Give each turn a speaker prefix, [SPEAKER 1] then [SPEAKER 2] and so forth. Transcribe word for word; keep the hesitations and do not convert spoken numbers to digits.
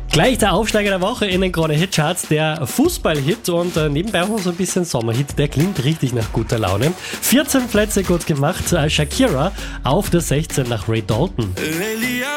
[SPEAKER 1] Gleich der Aufsteiger der Woche in den Krone Hitcharts, der Fußballhit und äh, nebenbei auch noch so ein bisschen Sommerhit. Der klingt richtig nach guter Laune. vierzehn Plätze gut gemacht. Äh, Shakira auf der sechzehn nach Ray Dalton.